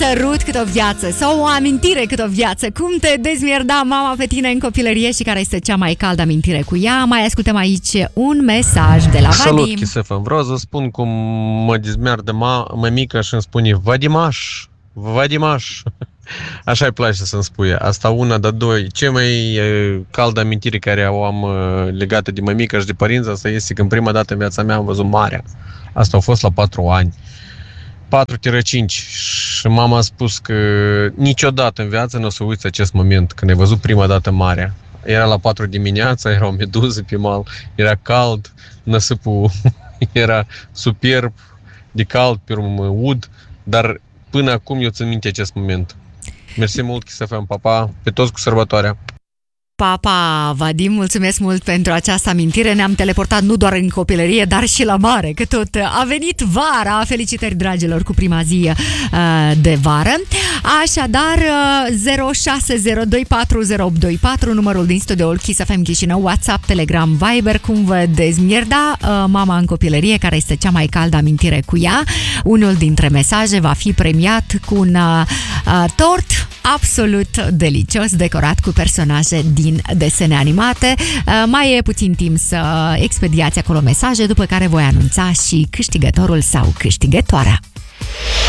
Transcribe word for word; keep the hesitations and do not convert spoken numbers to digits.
Sărut cât o viață sau o amintire cât o viață. Cum te dezmierda mama pe tine în copilărie și care este cea mai caldă amintire cu ea? Mai ascultăm aici un mesaj de la Vadim. Salut, Kiss F M. Vreau să spun cum mă dezmeardă mămica și îmi spune Vadimaș, Vadimaș. Așa îi place să-mi spui. Asta una, dar doi. Cea mai caldă amintire care o am legată de mămica și de părinți, asta este când prima dată în viața mea am văzut marea. Asta a fost la patru ani. patru cinci și mama a spus că niciodată în viață nu o să uiți acest moment când ai văzut prima dată marea. Era la patru dimineața, era o meduză pe mal, era cald, năsăpul era superb, de cald, pe urmă ud, dar până acum eu țin minte acest moment. Mersi mult, Kiss F M, papa, pe toți cu sărbătoarea. Papa, Vadim, mulțumesc mult pentru această amintire. Ne-am teleportat nu doar în copilărie, dar și la mare, că tot a venit vara. Felicitări, dragilor, cu prima zi uh, de vară. Așadar, uh, zero șase zero doi patru zero opt doi patru, numărul din studioul Kiss F M Chișinău, WhatsApp, Telegram, Viber, cum vă dezmierda uh, mama în copilărie, care este cea mai caldă amintire cu ea. Unul dintre mesaje va fi premiat cu un uh, tort absolut delicios, decorat cu personaje din desene animate. Mai e puțin timp să expediați acolo mesaje, după care voi anunța și câștigătorul sau câștigătoarea.